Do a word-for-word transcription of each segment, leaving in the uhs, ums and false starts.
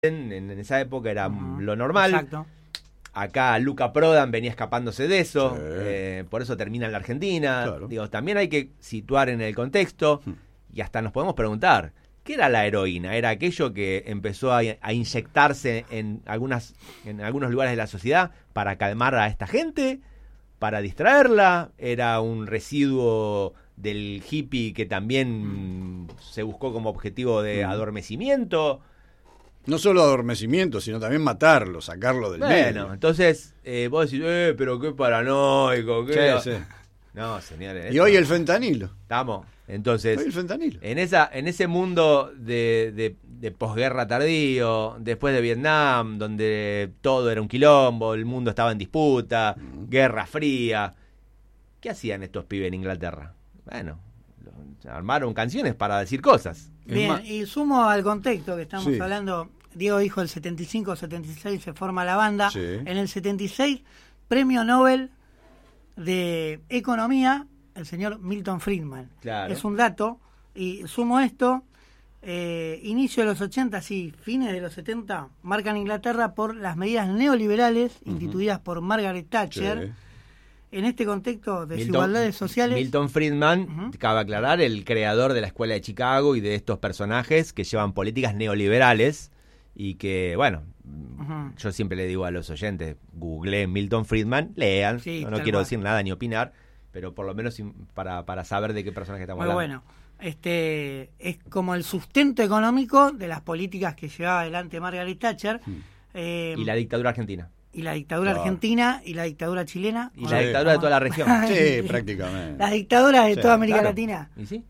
En, en esa época era uh-huh. lo normal. Exacto. Acá Luca Prodan venía escapándose de eso, Sí. eh, por eso termina en la Argentina. Claro. Digo, también hay que situar en el contexto Hmm. y hasta nos podemos preguntar, ¿qué era la heroína? ¿Era aquello que empezó a, a inyectarse en, algunas, en algunos lugares de la sociedad para calmar a esta gente? ¿Para distraerla? ¿Era un residuo del hippie que también se buscó como objetivo de adormecimiento? No solo adormecimiento, sino también matarlo, sacarlo del Bueno, medio. entonces eh, vos decís, eh, pero qué paranoico, qué... Sí, sí. No, señores. Y hoy el fentanilo. Estamos. Entonces, Hoy el fentanilo. en esa en ese mundo de, de, de posguerra tardío, después de Vietnam, donde todo era un quilombo, el mundo estaba en disputa, mm. guerra fría, ¿qué hacían estos pibes en Inglaterra? Bueno, armaron canciones para decir cosas. Bien, y sumo al contexto que estamos Sí. hablando. Diego dijo el setenta y cinco setenta y seis se forma la banda. Sí. En el setenta y seis, premio Nobel de Economía, el señor Milton Friedman. Claro. Es un dato. Y sumo esto, eh, inicio de los ochenta, sí, fines de los setenta, marcan Inglaterra por las medidas neoliberales uh-huh. instituidas por Margaret Thatcher. Sí. En este contexto de desigualdades Milton, sociales... Milton Friedman, uh-huh. cabe aclarar, el creador de la Escuela de Chicago y de estos personajes que llevan políticas neoliberales y que, bueno, uh-huh. yo siempre le digo a los oyentes, googleen Milton Friedman, lean, sí, no, no quiero cual. decir nada ni opinar, pero por lo menos para, para saber de qué personaje estamos Muy hablando. Bueno, este es como el sustento económico de las políticas que llevaba adelante Margaret Thatcher. Uh-huh. eh, y la dictadura argentina. Y la dictadura claro. argentina y la dictadura chilena. Y la sí. dictadura de toda la región. Sí, prácticamente. Las dictaduras de sí, toda América claro. Latina. ¿Y sí?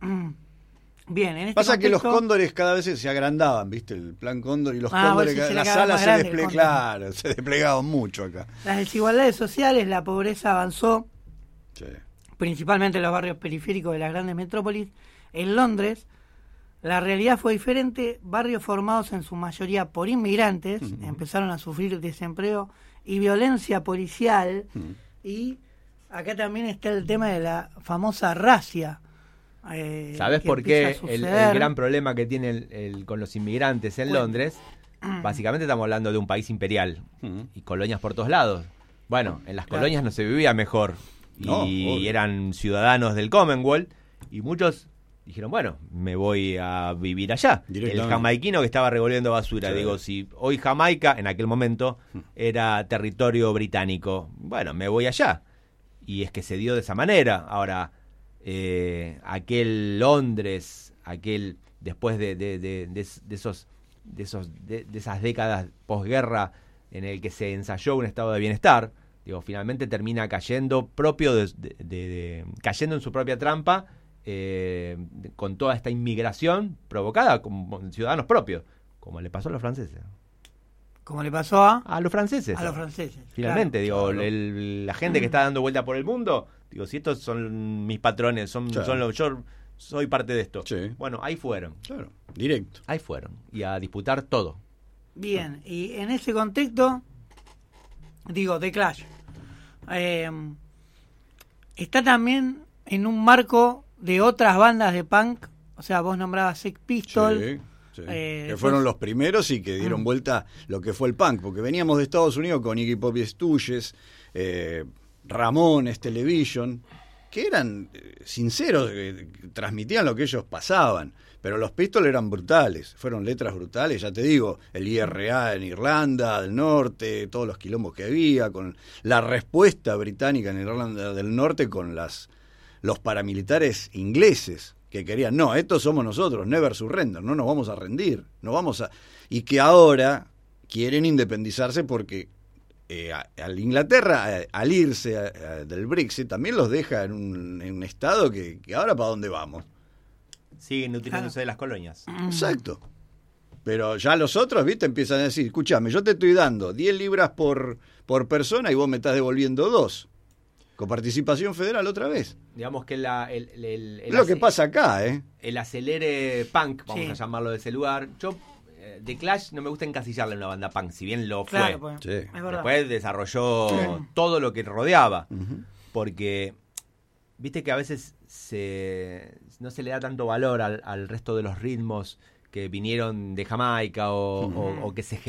Bien, en este Pasa contexto... que los cóndores cada vez se agrandaban, ¿viste? El plan cóndor y los ah, cóndores, bueno, sí, las salas se desplegaban, claro, se desplegaban mucho acá. Las desigualdades sociales, la pobreza avanzó, sí. principalmente en los barrios periféricos de las grandes metrópolis. En Londres, la realidad fue diferente. Barrios formados en su mayoría por inmigrantes uh-huh. empezaron a sufrir desempleo y violencia policial. Uh-huh. Y acá también está el tema de la famosa racia. Eh, ¿Sabés por qué el, el gran problema que tiene el, el, con los inmigrantes en bueno. Londres? Básicamente estamos hablando de un país imperial uh-huh. y colonias por todos lados. Bueno, en las claro. colonias no se vivía mejor y, no, y eran ciudadanos del Commonwealth y muchos dijeron, bueno, me voy a vivir allá. El jamaiquino que estaba revolviendo basura. Sí. Digo, si hoy Jamaica, en aquel momento, era territorio británico, bueno, me voy allá. Y es que se dio de esa manera. Ahora, eh, aquel Londres, aquel después de, de, de, de, de esos de esos de, de esas décadas posguerra en el que se ensayó un estado de bienestar, digo, finalmente termina cayendo propio de, de, de, de cayendo en su propia trampa. Eh, con toda esta inmigración provocada con ciudadanos propios, como le pasó a los franceses. Como le pasó a a los franceses. A los franceses. Finalmente, claro, digo, claro. El, la gente que está dando vuelta por el mundo, digo, si estos son mis patrones, son, claro. son los, yo soy parte de esto. Sí. Bueno, ahí fueron. Claro, directo. Ahí fueron. Y a disputar todo. Bien, y en ese contexto, digo, The Clash eh, está también en un marco de otras bandas de punk, o sea, vos nombrabas Sex Pistols. Sí, sí. Eh, que fueron los primeros y que dieron mm. vuelta lo que fue el punk, porque veníamos de Estados Unidos con Iggy Pop y Stooges, eh, Ramones, Television, que eran eh, sinceros, eh, transmitían lo que ellos pasaban, pero los Pistols eran brutales, fueron letras brutales, ya te digo, el I R A en Irlanda del Norte, todos los quilombos que había, con la respuesta británica en Irlanda del Norte con las los paramilitares ingleses que querían, no, estos somos nosotros, never surrender, no nos vamos a rendir, no vamos a... Y que ahora quieren independizarse porque eh, a, a Inglaterra, a, al irse a, a, del Brexit, también los deja en un, en un estado que, que ahora ¿para dónde vamos? Siguen utilizándose ah. de las colonias. Exacto. Pero ya los otros, ¿viste? Empiezan a decir, escúchame, yo te estoy dando diez libras por, por persona y vos me estás devolviendo dos. Con participación federal otra vez. Digamos que la, el, el, el, el lo que pasa acá, ¿eh? El acelere punk, vamos sí. a llamarlo de ese lugar. Yo, eh, The Clash no me gusta encasillarle en una banda punk, si bien lo claro, fue. Pues, sí. Es Después desarrolló sí. todo lo que rodeaba. Uh-huh. Porque, viste que a veces se, no se le da tanto valor al, al resto de los ritmos que vinieron de Jamaica o, uh-huh. o, o que se